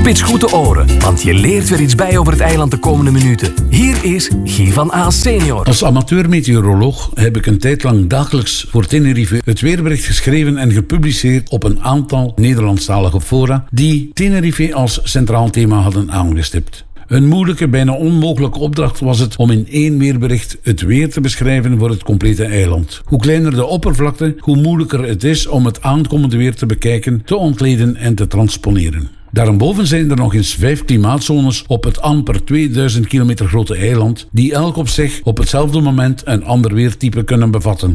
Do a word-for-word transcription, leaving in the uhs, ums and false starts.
Spits goed de oren, want je leert weer iets bij over het eiland de komende minuten. Hier is Guy van Aas senior. Als amateur-meteoroloog heb ik een tijd lang dagelijks voor Tenerife het weerbericht geschreven en gepubliceerd op een aantal Nederlandstalige fora die Tenerife als centraal thema hadden aangestipt. Een moeilijke, bijna onmogelijke opdracht was het om in één weerbericht het weer te beschrijven voor het complete eiland. Hoe kleiner de oppervlakte, hoe moeilijker het is om het aankomende weer te bekijken, te ontleden en te transponeren. Daarboven zijn er nog eens vijf klimaatzones op het amper tweeduizend kilometer grote eiland, die elk op zich op hetzelfde moment een ander weertype kunnen bevatten.